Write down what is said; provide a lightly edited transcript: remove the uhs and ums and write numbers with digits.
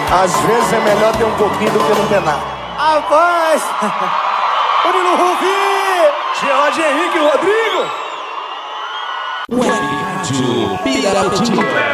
Às vezes é melhor ter um pouquinho do que não ter nada. A voz! Murilo Rufi! George Henrique Rodrigo! Web Rádio Piratiba.